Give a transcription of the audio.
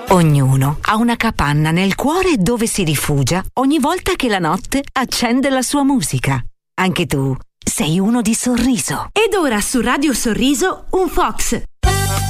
Ognuno ha una capanna nel cuore dove si rifugia ogni volta che la notte accende la sua musica. Anche tu sei uno di Sorriso. Ed ora su Radio Sorriso un Fox,